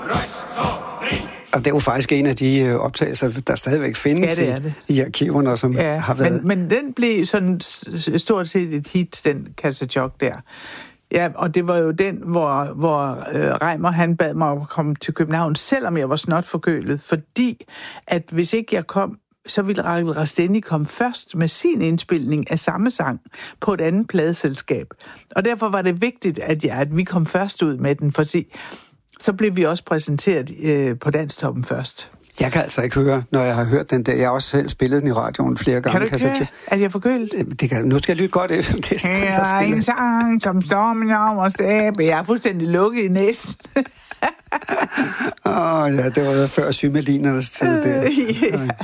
Og det er jo faktisk en af de optagelser, der stadigvæk findes i arkiverne, som har været... Men den blev sådan stort set et hit, den kassetjok der. Ja, og det var jo den, hvor Reimer, han bad mig at komme til København, selvom jeg var snot forkølet, fordi at hvis ikke jeg kom, så ville Rachel Rasteni komme først med sin indspilning af samme sang på et andet pladeselskab. Og derfor var det vigtigt, at vi kom først ud med den, for så blev vi også præsenteret på Danstoppen først. Jeg kan altså ikke høre, når jeg har hørt den der. Jeg har også selv spillet den i radioen flere gange. Kan du ikke høre, at jeg er forkølet? Det kan, nu skal jeg lytte godt efter. Det er en sang, som stormen over stæbe. Jeg er fuldstændig lukket i næsen. Ja, det var før Symellinernes tid. Ja.